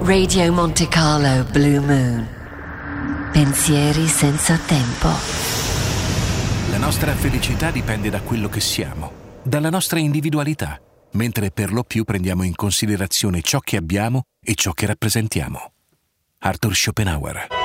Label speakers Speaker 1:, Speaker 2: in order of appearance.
Speaker 1: Radio Monte Carlo Blue Moon. Pensieri senza tempo.
Speaker 2: La nostra felicità dipende da quello che siamo, dalla nostra individualità, mentre per lo più prendiamo in considerazione ciò che abbiamo e ciò che rappresentiamo. Arthur Schopenhauer.